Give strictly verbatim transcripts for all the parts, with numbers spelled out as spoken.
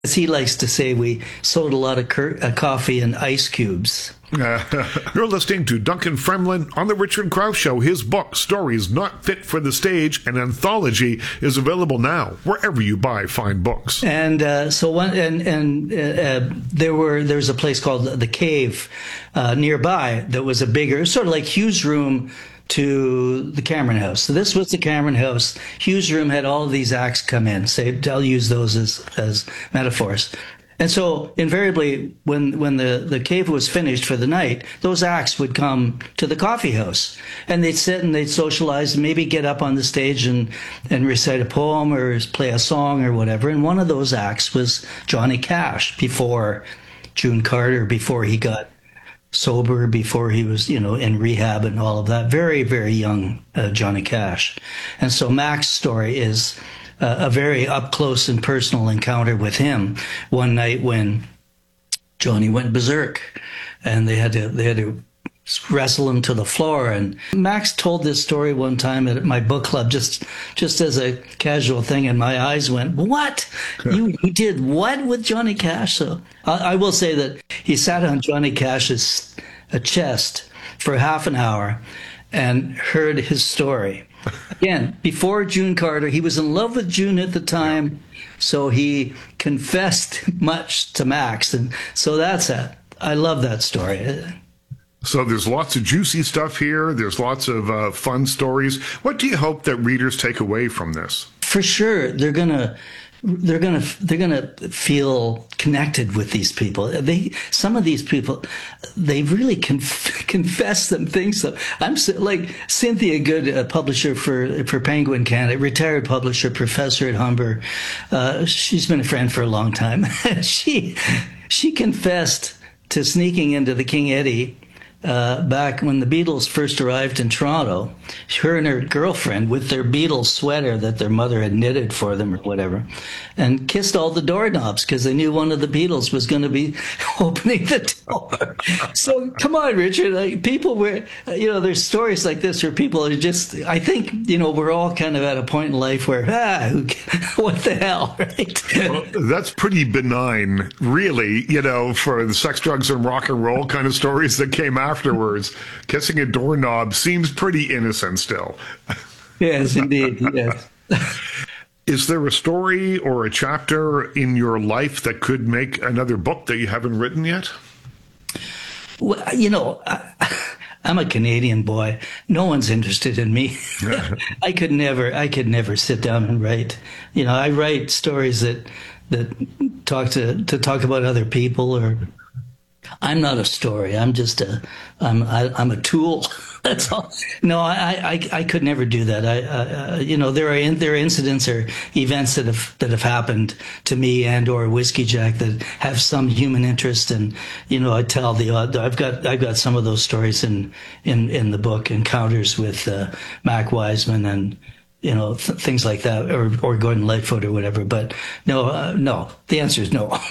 As he likes to say, we sold a lot of cur- uh, coffee and ice cubes. Uh, you're listening to Duncan Fremlin on The Richard Crouse Show. His book, Stories Not Fit for the Stage, an anthology, is available now wherever you buy fine books. And uh, so one, and and uh, uh, there were there's a place called the Cave uh, nearby that was a bigger, sort of like Hugh's room to the Cameron House. So this was the Cameron House. Hugh's room had all of these acts come in. Say, I'll use those as as metaphors. And so invariably, when, when the, the Cave was finished for the night, those acts would come to the coffee house. And they'd sit and they'd socialize and maybe get up on the stage and, and recite a poem or play a song or whatever. And one of those acts was Johnny Cash before June Carter, before he got sober, before he was, you know, in rehab and all of that. Very, very young uh, Johnny Cash. And so Mac's story is Uh, a very up-close and personal encounter with him one night when Johnny went berserk, and they had to they had to wrestle him to the floor. And Max told this story one time at my book club, just just as a casual thing, and my eyes went, "What? You, you did what with Johnny Cash?" So I, I will say that he sat on Johnny Cash's uh, chest for half an hour and heard his story. Again, before June Carter, he was in love with June at the time, so he confessed much to Max. And so that's it. I love that story. So there's lots of juicy stuff here. There's lots of uh, fun stories. What do you hope that readers take away from this? For sure, they're gonna, they're gonna, they're gonna feel connected with these people. They, some of these people, they really conf- confess some things. So I'm so, like Cynthia Good, a publisher for for Penguin Canada, retired publisher, professor at Humber. Uh, she's been a friend for a long time. she she confessed to sneaking into the King Eddie uh, back when the Beatles first arrived in Toronto. Her and her girlfriend with their Beatles sweater that their mother had knitted for them or whatever, and kissed all the doorknobs because they knew one of the Beatles was going to be opening the door. So come on, Richard, like, people were, you know, there's stories like this where people are just, I think, you know, we're all kind of at a point in life where, ah, who, what the hell, right? Well, that's pretty benign, really, you know, for the sex, drugs, and rock and roll kind of stories that came afterwards. Kissing a doorknob seems pretty innocent still. Yes, indeed, yes. Is there a story or a chapter in your life that could make another book that you haven't written yet? Well, you know, I, I'm a Canadian boy. No one's interested in me. I could never, I could never sit down and write. You know, I write stories that that talk to to talk about other people. Or I'm not a story. I'm just a, I'm I, I'm a tool. That's all. No, I, I, I could never do that. I, uh, you know, there are in, there are incidents or events that have that have happened to me and or Whiskey Jack that have some human interest, and you know, I tell the odd. I've got I've got some of those stories in in, in the book, encounters with uh, Mac Wiseman and you know th- things like that, or or Gordon Lightfoot or whatever. But no, uh, no. The answer is no.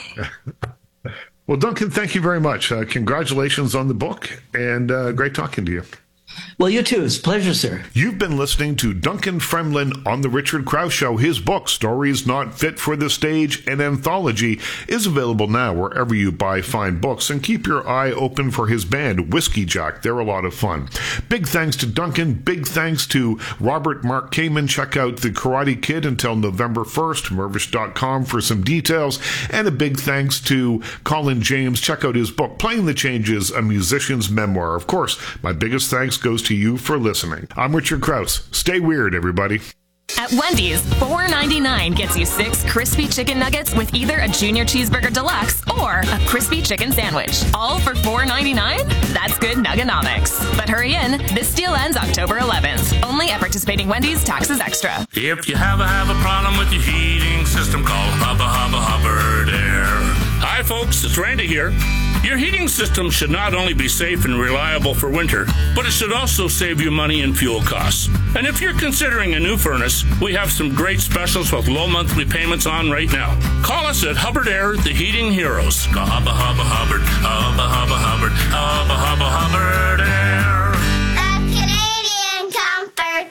Well, Duncan, thank you very much. Uh, congratulations on the book, and uh, great talking to you. Well, you too. It's a pleasure, sir. You've been listening to Duncan Fremlin on The Richard Crouse Show. His book, Stories Not Fit for the Stage, an anthology, is available now wherever you buy fine books. And keep your eye open for his band, Whiskey Jack. They're a lot of fun. Big thanks to Duncan. Big thanks to Robert Mark Kamen. Check out The Karate Kid until November first. Mervish dot com for some details. And a big thanks to Colin James. Check out his book, Playing the Changes, A Musician's Memoir. Of course, my biggest thanks goes to you for listening. I'm Richard Crouse. Stay weird, everybody. At Wendy's, four ninety-nine gets you six crispy chicken nuggets with either a junior cheeseburger deluxe or a crispy chicken sandwich. All for four ninety-nine? That's good nuggenomics. But hurry in. This deal ends October eleventh. Only at participating Wendy's, taxes extra. If you have a, have a problem with your heating system, call Hubba Hubba Hubbard Air. Hi, folks. It's Randy here. Your heating system should not only be safe and reliable for winter, but it should also save you money and fuel costs. And if you're considering a new furnace, we have some great specials with low monthly payments on right now. Call us at Hubbard Air, the Heating Heroes. Go Hubba Hubba Hubbard, Hubba Hubba Hubbard, Hubba Hubba Hubbard Air. The Canadian Comfort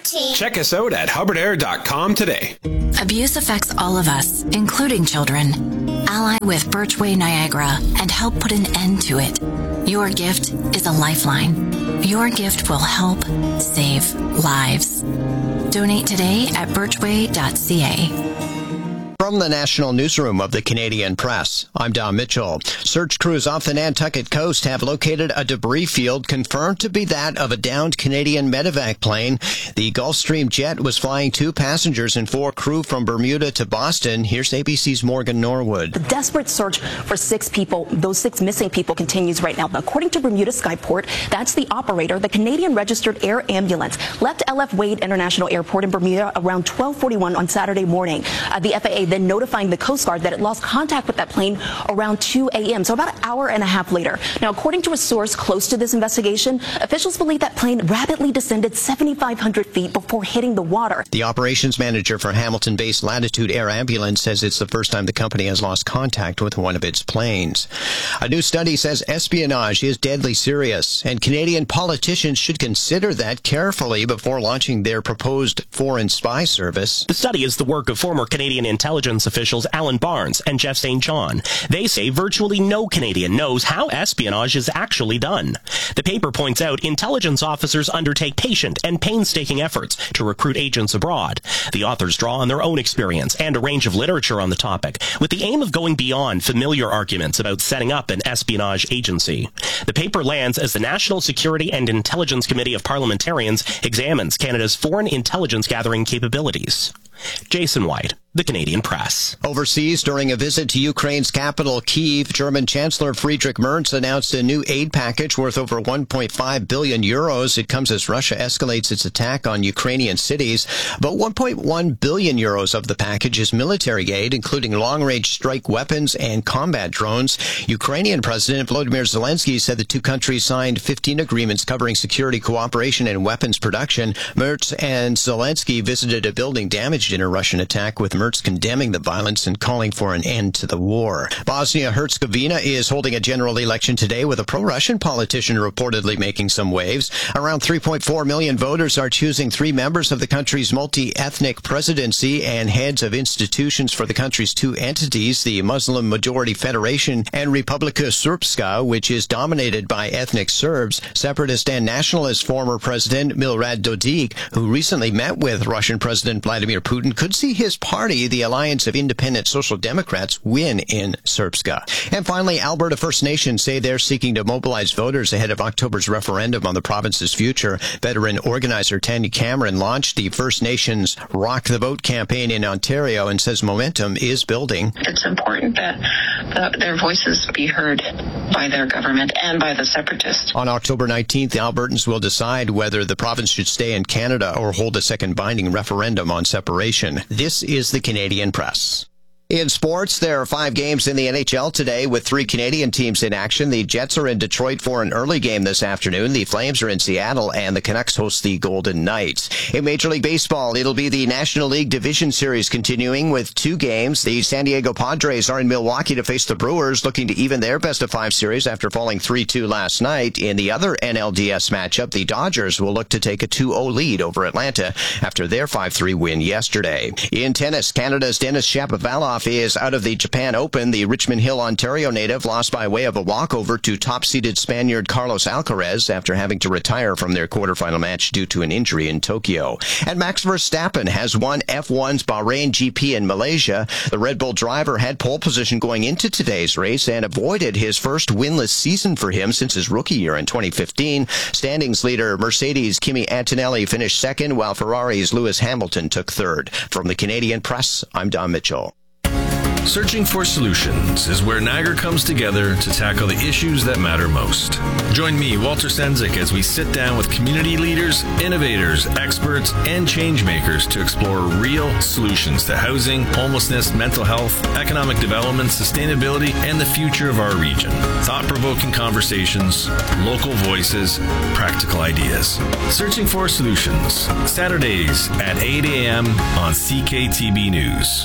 team. Check us out at hubbard air dot com today. Abuse affects all of us, including children. Ally with Birchway Niagara and help put an end to it. Your gift is a lifeline. Your gift will help save lives. Donate today at birchway dot c a. From the National Newsroom of the Canadian Press, I'm Don Mitchell. Search crews off the Nantucket coast have located a debris field confirmed to be that of a downed Canadian medevac plane. The Gulfstream jet was flying two passengers and four crew from Bermuda to Boston. Here's A B C's Morgan Norwood. The desperate search for six people, those six missing people, continues right now. According to Bermuda Skyport, that's the operator. The Canadian registered air ambulance left L F Wade International Airport in Bermuda around twelve forty-one on Saturday morning. Uh, the F A A then notifying the Coast Guard that it lost contact with that plane around two a.m., so about an hour and a half later. Now, according to a source close to this investigation, officials believe that plane rapidly descended seventy-five hundred feet before hitting the water. The operations manager for Hamilton-based Latitude Air Ambulance says it's the first time the company has lost contact with one of its planes. A new study says espionage is deadly serious, and Canadian politicians should consider that carefully before launching their proposed foreign spy service. The study is the work of former Canadian intelligence officials Alan Barnes and Jeff Saint John. They say virtually no Canadian knows how espionage is actually done. The paper points out intelligence officers undertake patient and painstaking efforts to recruit agents abroad. The authors draw on their own experience and a range of literature on the topic, with the aim of going beyond familiar arguments about setting up an espionage agency. The paper lands as the National Security and Intelligence Committee of Parliamentarians examines Canada's foreign intelligence gathering capabilities. Jason White, The Canadian Press. Overseas, during a visit to Ukraine's capital, Kyiv, German Chancellor Friedrich Merz announced a new aid package worth over one point five billion euros. It comes as Russia escalates its attack on Ukrainian cities. About one point one billion euros of the package is military aid, including long-range strike weapons and combat drones. Ukrainian President Volodymyr Zelensky said the two countries signed fifteen agreements covering security cooperation and weapons production. Merz and Zelensky visited a building damaged in a Russian attack, with Merz condemning the violence and calling for an end to the war. Bosnia-Herzegovina is holding a general election today, with a pro-Russian politician reportedly making some waves. Around three point four million voters are choosing three members of the country's multi-ethnic presidency and heads of institutions for the country's two entities, the Muslim-majority Federation and Republika Srpska, which is dominated by ethnic Serbs. Separatist and nationalist former President Milorad Dodik, who recently met with Russian President Vladimir Putin, could see his party, the Alliance of Independent Social Democrats, win in Srpska. And finally, Alberta First Nations say they're seeking to mobilize voters ahead of October's referendum on the province's future. Veteran organizer Tanya Cameron launched the First Nations Rock the Vote campaign in Ontario and says momentum is building. It's important that the, their voices be heard by their government and by the separatists. On October nineteenth, the Albertans will decide whether the province should stay in Canada or hold a second binding referendum on separation. This is the Canadian Press. In sports, there are five games in the N H L today with three Canadian teams in action. The Jets are in Detroit for an early game this afternoon. The Flames are in Seattle, and the Canucks host the Golden Knights. In Major League Baseball, it'll be the National League Division Series continuing with two games. The San Diego Padres are in Milwaukee to face the Brewers, looking to even their best-of-five series after falling three two last night. In the other N L D S matchup, the Dodgers will look to take a two oh lead over Atlanta after their five three win yesterday. In tennis, Canada's Denis Shapovalov is out of the Japan Open. The Richmond Hill, Ontario native lost by way of a walkover to top-seeded Spaniard Carlos Alcaraz after having to retire from their quarterfinal match due to an injury in Tokyo. And Max Verstappen has won F one's Bahrain G P in Malaysia. The Red Bull driver had pole position going into today's race and avoided his first winless season for him since his rookie year in twenty fifteen. Standings leader Mercedes' Kimi Antonelli finished second, while Ferrari's Lewis Hamilton took third. From the Canadian Press, I'm Don Mitchell. Searching for Solutions is where Niagara comes together to tackle the issues that matter most. Join me, Walter Sendzik, as we sit down with community leaders, innovators, experts, and changemakers to explore real solutions to housing, homelessness, mental health, economic development, sustainability, and the future of our region. Thought-provoking conversations, local voices, practical ideas. Searching for Solutions, Saturdays at eight a.m. on C K T B News.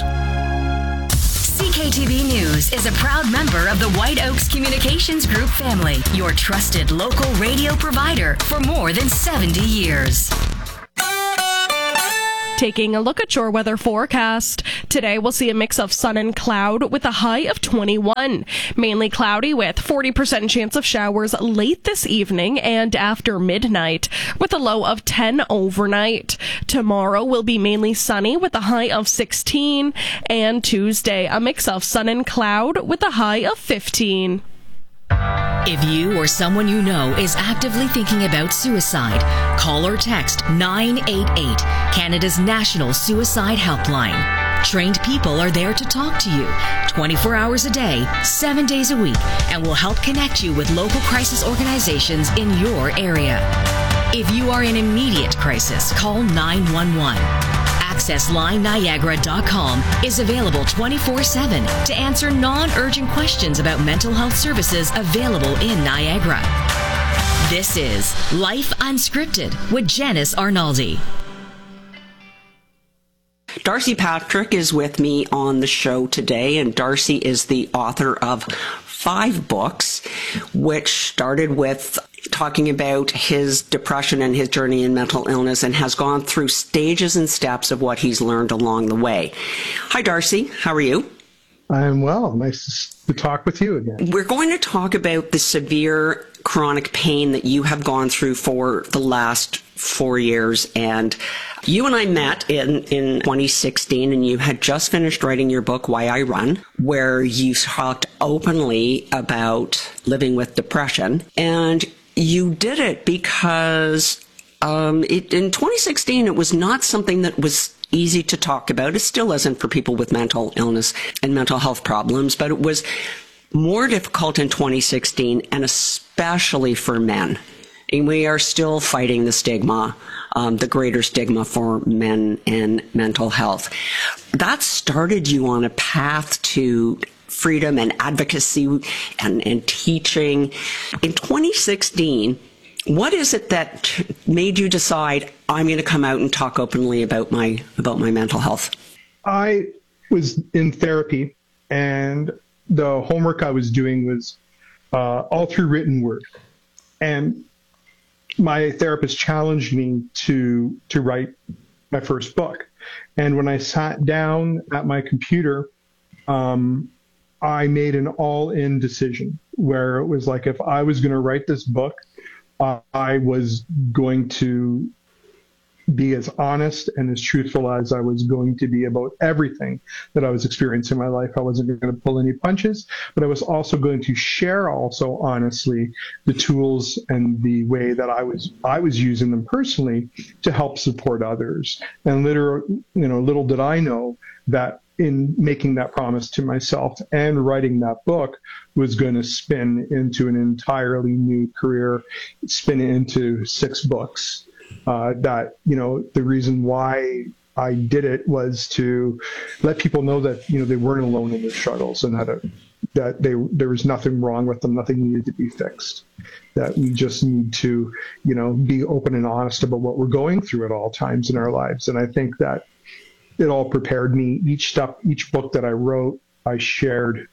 C K T B News is a proud member of the White Oaks Communications Group family, your trusted local radio provider for more than seventy years. Taking a look at your weather forecast. Today we'll see a mix of sun and cloud with a high of twenty-one. Mainly cloudy with forty percent chance of showers late this evening and after midnight with a low of ten overnight. Tomorrow will be mainly sunny with a high of sixteen. And Tuesday a mix of sun and cloud with a high of fifteen. If you or someone you know is actively thinking about suicide, call or text nine eight eight, Canada's national suicide helpline. Trained people are there to talk to you twenty-four hours a day, seven days a week, and will help connect you with local crisis organizations in your area. If you are in immediate crisis, call nine one one. access line niagara dot com is available twenty-four seven to answer non-urgent questions about mental health services available in Niagara. This is Life Unscripted with Janice Arnaldi. Darcy Patrick is with me on the show today, and Darcy is the author of five books, which started with talking about his depression and his journey in mental illness and has gone through stages and steps of what he's learned along the way. Hi, Darcy. How are you? I'm well. Nice to talk with you again. We're going to talk about the severe chronic pain that you have gone through for the last four years. And you and I met in, in twenty sixteen, and you had just finished writing your book, Why I Run, where you talked openly about living with depression. And you did it because um, it, in twenty sixteen, it was not something that was easy to talk about. It still isn't for people with mental illness and mental health problems, but it was more difficult in twenty sixteen, and especially for men. And we are still fighting the stigma, um, the greater stigma for men and mental health. That started you on a path to freedom and advocacy and, and teaching. In twenty sixteen, what is it that made you decide, I'm going to come out and talk openly about my about my mental health? I was in therapy, and the homework I was doing was uh, all through written word. And my therapist challenged me to to write my first book. And when I sat down at my computer, um, I made an all-in decision where it was like, if I was going to write this book, uh, I was going to be as honest and as truthful as I was going to be about everything that I was experiencing in my life. I wasn't going to pull any punches, but I was also going to share also honestly the tools and the way that I was I was using them personally to help support others. And literally, you know, little did I know that in making that promise to myself and writing that book was going to spin into an entirely new career, spin into six books. Uh, that, you know, the reason why I did it was to let people know that, you know, they weren't alone in their struggles, and that, it, that they, there was nothing wrong with them, nothing needed to be fixed, that we just need to, you know, be open and honest about what we're going through at all times in our lives. And I think that it all prepared me. Each step, each book that I wrote, I shared,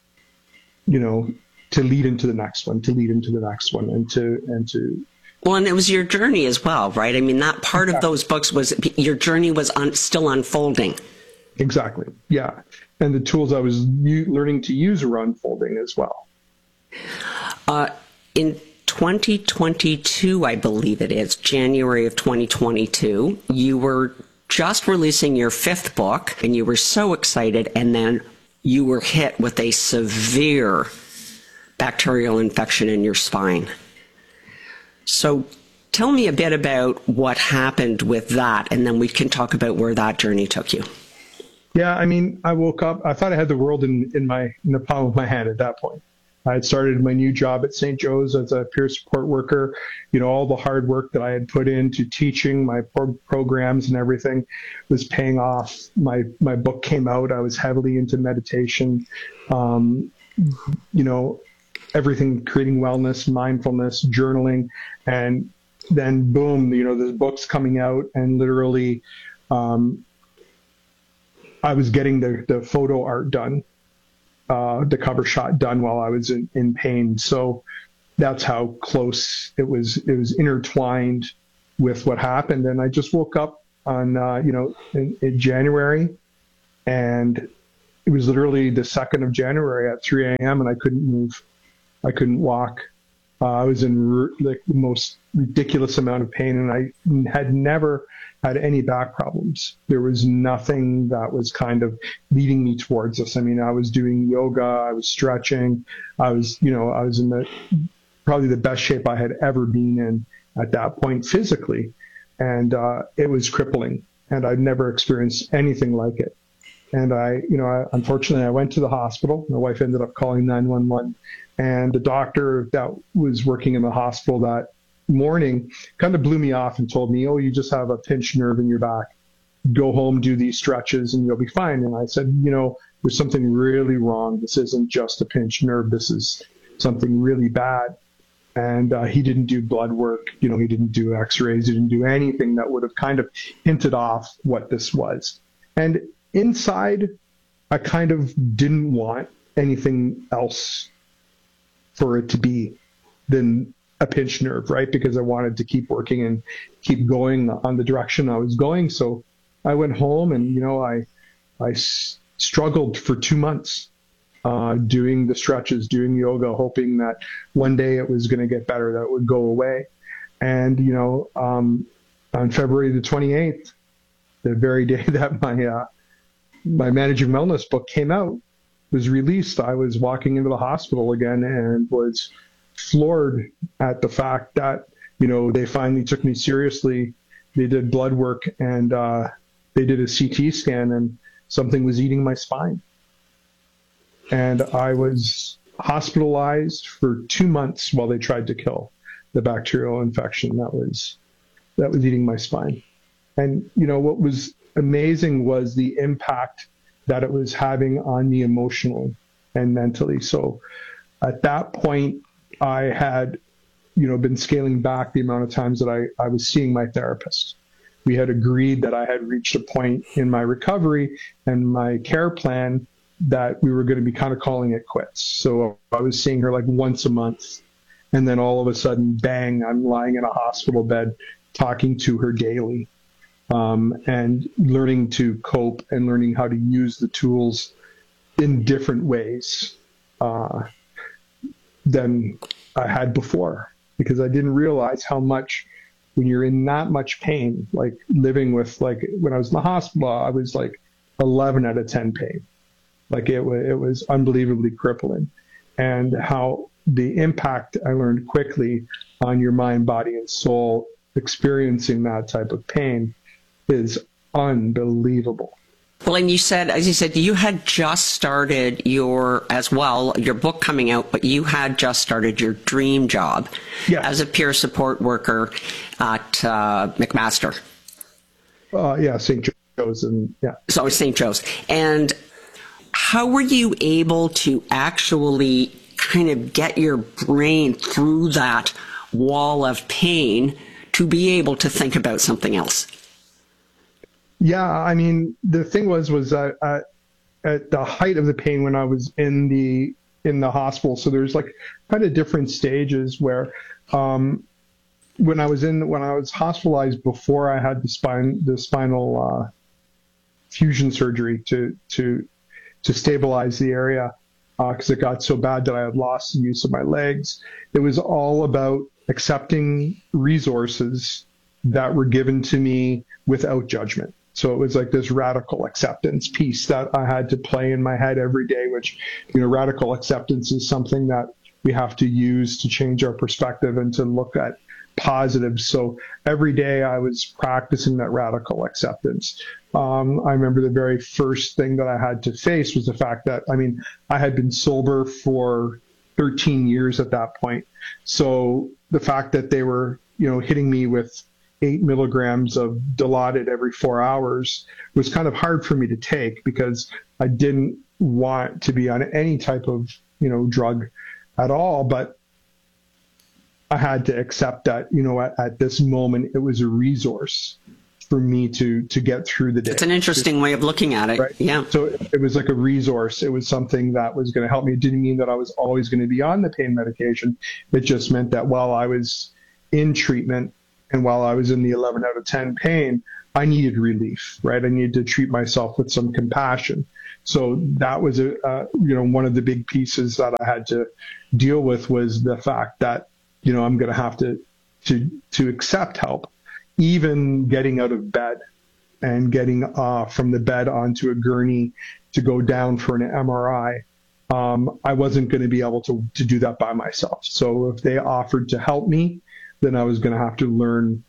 you know, to lead into the next one, to lead into the next one, and to, and to, Well, and it was your journey as well, right? I mean, that part of those books was your journey was un, still unfolding. Exactly. Yeah. And the tools I was u- learning to use were unfolding as well. Uh, in twenty twenty-two, I believe it is, January of twenty twenty-two, you were just releasing your fifth book, and you were so excited, and then you were hit with a severe bacterial infection in your spine. So tell me a bit about what happened with that, and then we can talk about where that journey took you. Yeah, I mean, I woke up, I thought I had the world in, in my in the palm of my hand at that point. I had started my new job at Saint Joe's as a peer support worker. You know, all the hard work that I had put into teaching my pro- programs and everything was paying off. My my book came out. I was heavily into meditation, um, you know, everything, creating wellness, mindfulness, journaling, and then boom, you know, this book's coming out, and literally um, I was getting the, the photo art done, uh, the cover shot done while I was in, in pain. So that's how close it was. It was intertwined with what happened. And I just woke up on, uh, you know, in, in January, and it was literally the second of January at three a.m. and I couldn't move. I couldn't walk. Uh, I was in r- like the most ridiculous amount of pain, and I had never had any back problems. There was nothing that was kind of leading me towards this. I mean, I was doing yoga, I was stretching, I was, you know, I was in the probably the best shape I had ever been in at that point physically, and uh, it was crippling, and I'd never experienced anything like it. And I, you know, I, unfortunately, I went to the hospital. My wife ended up calling nine one one, and the doctor that was working in the hospital that morning kind of blew me off and told me, "Oh, you just have a pinched nerve in your back. Go home, do these stretches, and you'll be fine." And I said, "You know, there's something really wrong. This isn't just a pinched nerve. This is something really bad." And uh, he didn't do blood work. You know, he didn't do x-rays. He didn't do anything that would have kind of hinted off what this was. And inside, I kind of didn't want anything else for it to be than a pinched nerve, right? Because I wanted to keep working and keep going on the direction I was going. So I went home and, you know, I, I s- struggled for two months uh, doing the stretches, doing yoga, hoping that one day it was going to get better, that it would go away. And, you know, um, on February the twenty-eighth, the very day that my, uh, my Managing Wellness book came out, was released, I was walking into the hospital again and was floored at the fact that, you know, they finally took me seriously. They did blood work and uh, they did a C T scan, and something was eating my spine. And I was hospitalized for two months while they tried to kill the bacterial infection that was that was eating my spine. And, you know, what was amazing was the impact that it was having on me emotionally and mentally. So at that point, I had, you know, been scaling back the amount of times that I, I was seeing my therapist. We had agreed that I had reached a point in my recovery and my care plan that we were going to be kind of calling it quits. So I was seeing her like once a month. And then all of a sudden, bang, I'm lying in a hospital bed talking to her daily. Um, and learning to cope and learning how to use the tools in different ways uh, than I had before, because I didn't realize how much, when you're in that much pain, like living with, like when I was in the hospital, I was like eleven out of ten pain. Like it, w- it was unbelievably crippling, and how the impact I learned quickly on your mind, body, and soul experiencing that type of pain is unbelievable. Well, and you said, as you said, you had just started your, as well, your book coming out, but you had just started your dream job yes. as a peer support worker at uh, McMaster. Uh, yeah, Saint Joe's, and yeah. So Saint Joe's. And how were you able to actually kind of get your brain through that wall of pain to be able to think about something else? Yeah, I mean, the thing was, was uh, uh, at the height of the pain when I was in the in the hospital. So there's like kind of different stages where, um, when I was in when I was hospitalized before I had the spine the spinal uh, fusion surgery to to to stabilize the area, because uh, it got so bad that I had lost the use of my legs. It was all about accepting resources that were given to me without judgment. So it was like this radical acceptance piece that I had to play in my head every day, which, you know, radical acceptance is something that we have to use to change our perspective and to look at positives. So every day I was practicing that radical acceptance. Um, I remember the very first thing that I had to face was the fact that, I mean, I had been sober for thirteen years at that point. So the fact that they were, you know, hitting me with eight milligrams of Dilaudid every four hours was kind of hard for me to take, because I didn't want to be on any type of, you know, drug at all. But I had to accept that, you know, at, at this moment, it was a resource for me to, to get through the day. It's an interesting way of looking at it. Right? Yeah. So it, it was like a resource. It was something that was going to help me. It didn't mean that I was always going to be on the pain medication. It just meant that while I was in treatment, And while I was in the eleven out of ten pain, I needed relief, right? I needed to treat myself with some compassion. So that was a, uh, you know, one of the big pieces that I had to deal with was the fact that, you know, I'm going to have to, to, to accept help, even getting out of bed and getting uh, from the bed onto a gurney to go down for an M R I. Um, I wasn't going to be able to, to do that by myself. So if they offered to help me, then I was going to have to learn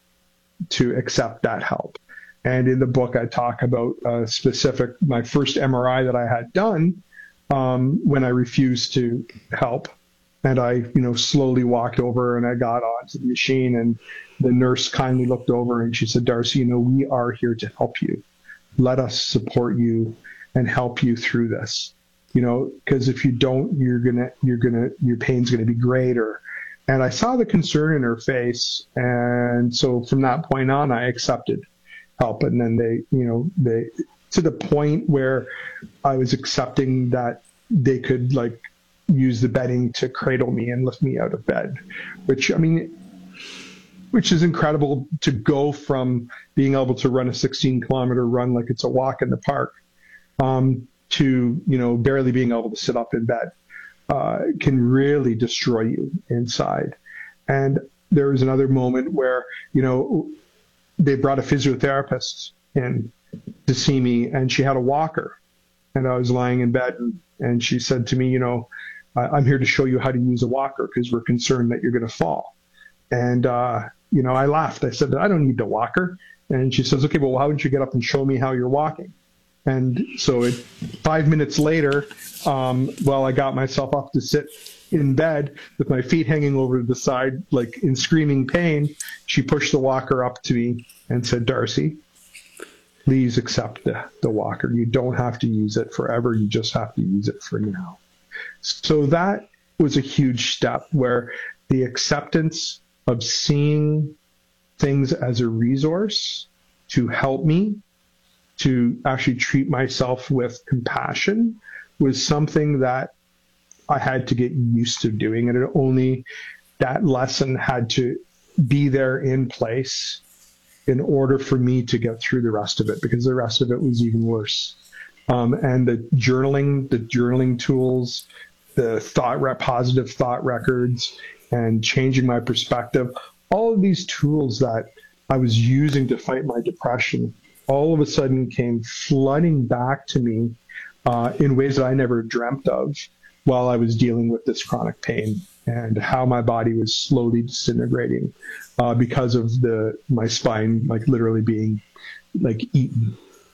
to accept that help. And in the book, I talk about a specific, my first M R I that I had done um, when I refused to help. And I, you know, slowly walked over and I got onto the machine, and the nurse kindly looked over and she said, Darcy, you know, we are here to help you. Let us support you and help you through this. You know, because if you don't, you're going to, you're going to, your pain's going to be greater. And I saw the concern in her face. And so from that point on, I accepted help. And then they, you know, they, to the point where I was accepting that they could like use the bedding to cradle me and lift me out of bed, which, I mean, which is incredible to go from being able to run a sixteen kilometer run like it's a walk in the park, um, to, you know, barely being able to sit up in bed, uh, can really destroy you inside. And there was another moment where, you know, they brought a physiotherapist in to see me, and she had a walker, and I was lying in bed, and, and she said to me, you know, I'm here to show you how to use a walker because we're concerned that you're going to fall. And, uh, you know, I laughed. I said, I don't need the walker. And she says, okay, well, how would you get up and show me how you're walking? And so it, five minutes later, um, well, I got myself up to sit in bed with my feet hanging over to the side, like in screaming pain. She pushed the walker up to me and said, Darcy, please accept the, the walker. You don't have to use it forever. You just have to use it for now. So that was a huge step where the acceptance of seeing things as a resource to help me to actually treat myself with compassion was something that I had to get used to doing. And it only, that lesson had to be there in place in order for me to get through the rest of it, because the rest of it was even worse. Um, and the journaling, the journaling tools, the thought, positive thought records, and changing my perspective, all of these tools that I was using to fight my depression all of a sudden came flooding back to me uh, in ways that I never dreamt of while I was dealing with this chronic pain, and how my body was slowly disintegrating uh, because of the my spine like literally being like eaten.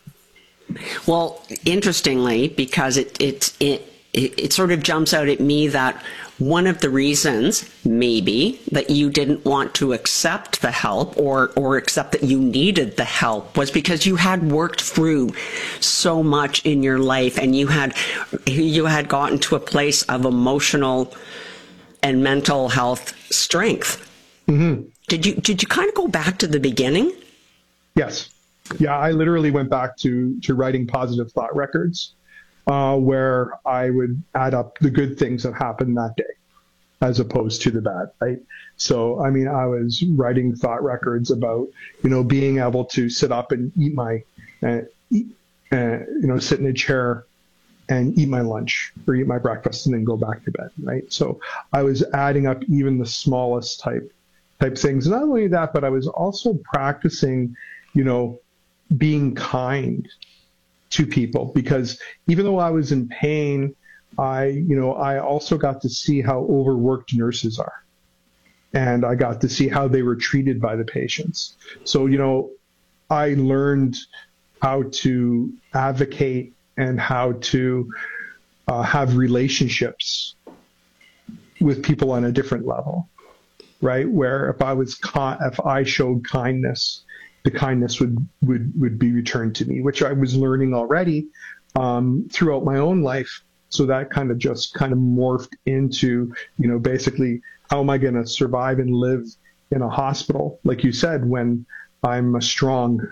Well, interestingly, because it it it it, it sort of jumps out at me that one of the reasons maybe that you didn't want to accept the help or or accept that you needed the help was because you had worked through so much in your life, and you had you had gotten to a place of emotional and mental health strength. Mm-hmm. Did you did you kind of go back to the beginning? Yes. Yeah, I literally went back to to writing positive thought records, uh, where I would add up the good things that happened that day, as opposed to the bad, right? So, I mean, I was writing thought records about, you know, being able to sit up and eat my, uh, eat, uh, you know, sit in a chair and eat my lunch or eat my breakfast and then go back to bed, right? So I was adding up even the smallest type type things. Not only that, but I was also practicing, you know, being kind to people, because even though I was in pain, I, you know, I also got to see how overworked nurses are, and I got to see how they were treated by the patients. So, you know, I learned how to advocate and how to uh, have relationships with people on a different level, right? Where if I was, con- if I showed kindness, the kindness would, would, would be returned to me, which I was learning already um, throughout my own life. So that kind of just kind of morphed into, you know, basically, how am I going to survive and live in a hospital, like you said, when I'm a strong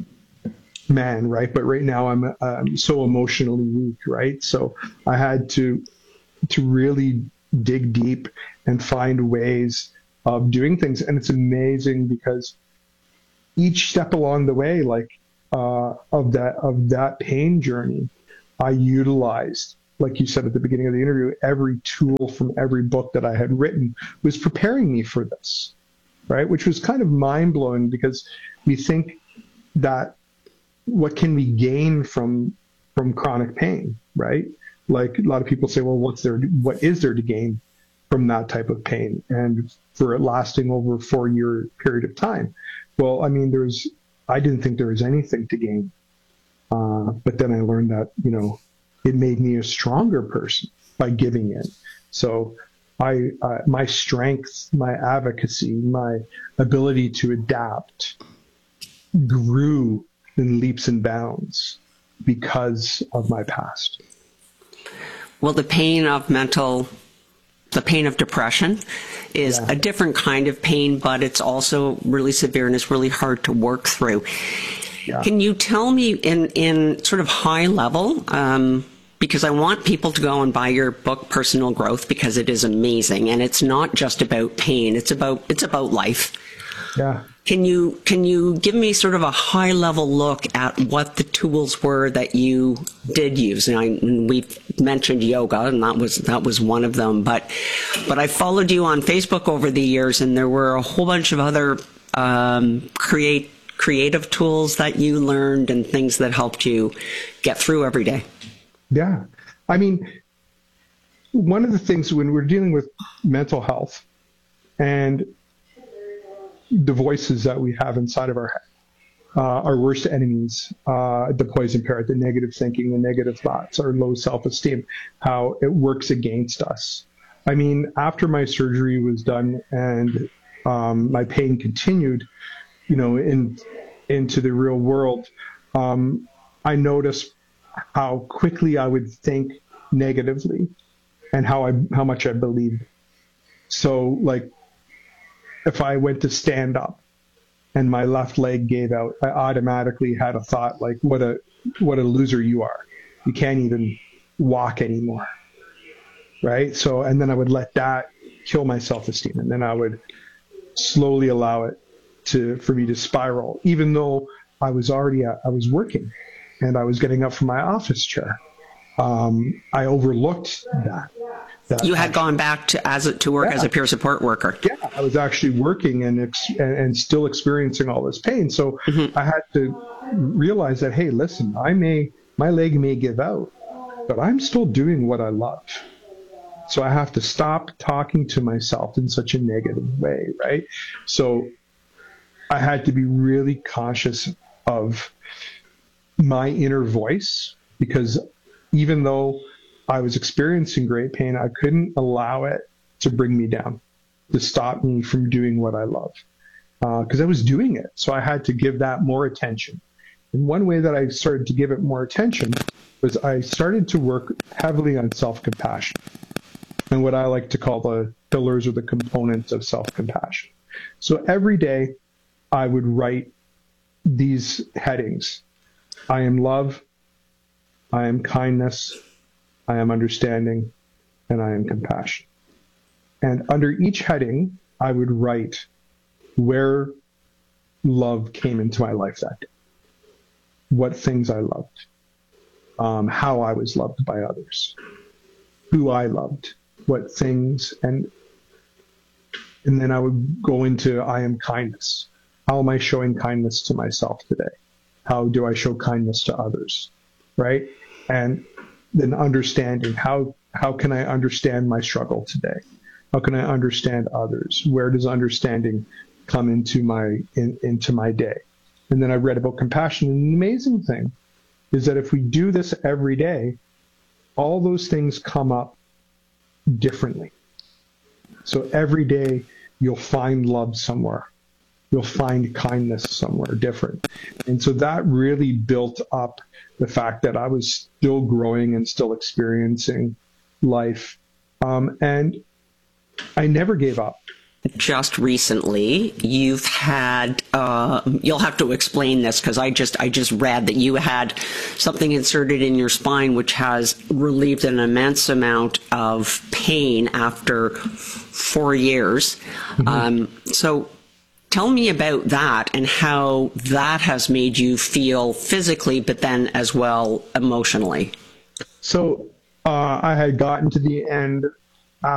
man, right? But right now I'm, I'm so emotionally weak, right? So I had to to really dig deep and find ways of doing things. And it's amazing because each step along the way, like uh, of that of that pain journey, I utilized, like you said at the beginning of the interview, every tool from every book that I had written was preparing me for this, right? Which was kind of mind-blowing because we think that what can we gain from from chronic pain, right? Like a lot of people say, well, what's there? What is there to gain from that type of pain? And for it lasting over a four-year period of time, well, I mean, there's. I didn't think there was anything to gain, uh, but then I learned that you know it made me a stronger person by giving in. So, I uh, my strength, my advocacy, my ability to adapt grew in leaps and bounds because of my past. Well, the pain of mental, the pain of depression is yeah. a different kind of pain, but it's also really severe and it's really hard to work through. Yeah. Can you tell me in, in sort of high level, um, because I want people to go and buy your book, Personal Growth, because it is amazing. And it's not just about pain. It's about, it's about life. Yeah. Can you can you give me sort of a high level look at what the tools were that you did use? And, I, and we've mentioned yoga, and that was that was one of them. But but I followed you on Facebook over the years, and there were a whole bunch of other um, create creative tools that you learned and things that helped you get through every day. Yeah, I mean, one of the things when we're dealing with mental health and the voices that we have inside of our head, uh, our worst enemies, uh, the poison parrot, the negative thinking, the negative thoughts, our low self-esteem, how it works against us. I mean, after my surgery was done and um, my pain continued, you know, in into the real world, um, I noticed how quickly I would think negatively and how I how much I believed. So, like, if I went to stand up and my left leg gave out, I automatically had a thought like, what a, what a loser you are. You can't even walk anymore. Right. So, and then I would let that kill my self-esteem. And then I would slowly allow it to, for me to spiral, even though I was already, uh, I was working and I was getting up from my office chair. Um, I overlooked that. That you had gone back to as a, to work yeah. as a peer support worker. Yeah, I was actually working and ex- and, and still experiencing all this pain. So mm-hmm. I had to realize that, hey, listen, I may my leg may give out, but I'm still doing what I love. So I have to stop talking to myself in such a negative way, right? So I had to be really conscious of my inner voice, because even though I was experiencing great pain, I couldn't allow it to bring me down, to stop me from doing what I love, because uh, I was doing it. So I had to give that more attention. And one way that I started to give it more attention was I started to work heavily on self-compassion and what I like to call the pillars or the components of self-compassion. So every day I would write these headings. I am love, I am kindness, I am understanding, and I am compassion. And under each heading, I would write where love came into my life that day, what things I loved, um, how I was loved by others, who I loved, what things, and and then I would go into I am kindness. How am I showing kindness to myself today? How do I show kindness to others, right? And then understanding how how can I understand my struggle today? How can I understand others? Where does understanding come into my in, into my day? And then I read about compassion. And the amazing thing is that if we do this every day, all those things come up differently. So every day you'll find love somewhere. You'll find kindness somewhere different. And so that really built up the fact that I was still growing and still experiencing life. Um, and I never gave up. just recently you've had, uh, you'll have to explain this because I just, I just read that you had something inserted in your spine which has relieved an immense amount of pain after four years. Mm-hmm. Um, so tell me about that and how that has made you feel physically, but then as well emotionally. So uh, I had gotten to the end